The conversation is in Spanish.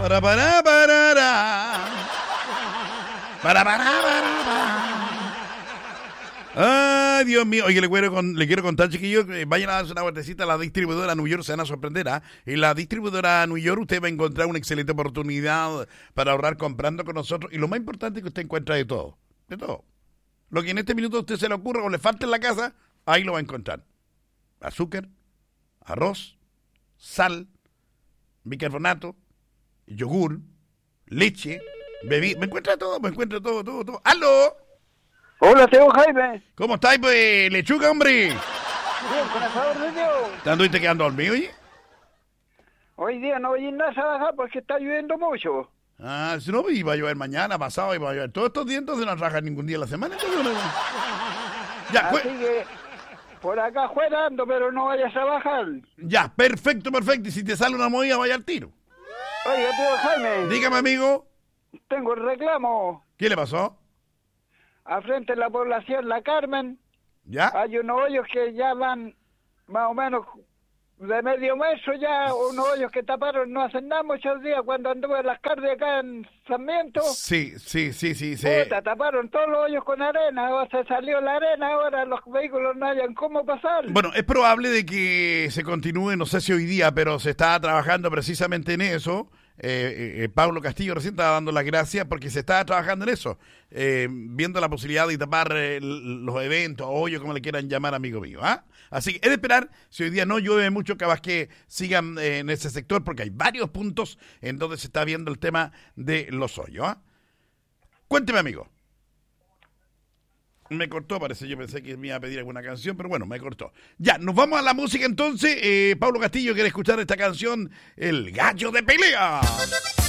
Ay, Dios mío. Oye, le quiero contar, chiquillos, que vayan a darse una vueltecita a la distribuidora New York, se van a sorprender. En la distribuidora New York usted va a encontrar una excelente oportunidad para ahorrar comprando con nosotros. Y lo más importante es que usted encuentra de todo. De todo. Lo que en este minuto a usted se le ocurra o le falta en la casa, ahí lo va a encontrar. Azúcar, arroz, sal, bicarbonato, yogur, leche, bebida. Me encuentra todo. ¡Aló! Hola, Teo Jaime. ¿Cómo estáis, pues, lechuga, hombre? Bien, con el favor de Dios. ¿Te anduviste quedando dormido, oye? Hoy día no voy a ir nada a trabajar porque está lloviendo mucho. Ah, si no, iba a llover mañana, pasado, iba a llover. Todos estos días entonces no trabajan ningún día a la semana. Ya, así que por acá fuera ando, pero no vayas a trabajar. Ya, perfecto. Y si te sale una movida, vaya al tiro. Oiga, Teo Jaime. Dígame, amigo. Tengo el reclamo. ¿Qué le pasó? Al frente de la población La Carmen. ¿Ya? Hay unos hoyos que ya van más o menos de medio metro ya, unos hoyos que taparon, no hacen nada muchos días cuando anduve en las carnes acá en Sarmiento. Sí. Puta, taparon todos los hoyos con arena, o se salió la arena, ahora los vehículos no hayan cómo pasar. Bueno, es probable de que se continúe, no sé si hoy día, pero se está trabajando precisamente en eso. Pablo Castillo recién estaba dando las gracias porque se estaba trabajando en eso, viendo la posibilidad de tapar los eventos, hoyos, como le quieran llamar, amigo mío. Así que es de esperar, si hoy día no llueve mucho, capaz que sigan en ese sector, porque hay varios puntos en donde se está viendo el tema de los hoyos. Cuénteme, amigo. Me cortó, parece. Yo pensé que me iba a pedir alguna canción, pero bueno, me cortó. Ya, nos vamos a la música entonces. Pablo Castillo quiere escuchar esta canción, El Gallo de Pelea.